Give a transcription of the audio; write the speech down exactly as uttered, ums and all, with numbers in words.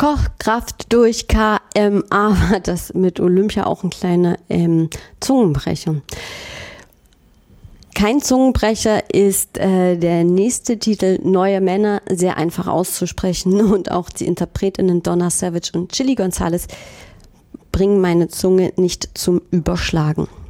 Kochkraft durch K M A war das mit Olympia auch ein kleiner ähm, Zungenbrecher. Kein Zungenbrecher ist äh, der nächste Titel, Neue Männer, sehr einfach auszusprechen, und auch die Interpretinnen Donna Savage und Chilly Gonzalez bringen meine Zunge nicht zum Überschlagen.